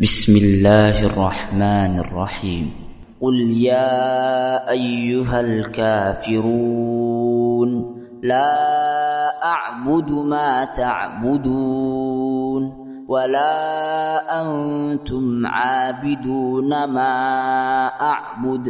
بسم الله الرحمن الرحيم قل يا أيها الكافرون لا أعبد ما تعبدون ولا أنتم عابدون ما أعبد